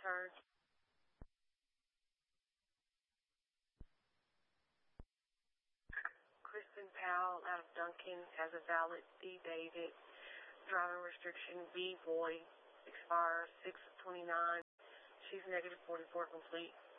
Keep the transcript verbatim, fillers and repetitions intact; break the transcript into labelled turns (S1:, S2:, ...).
S1: heard. Kristen Powell out of Duncan has a valid D-David. Driving restriction B boy expires six twenty-nine. She's negative forty-four complete.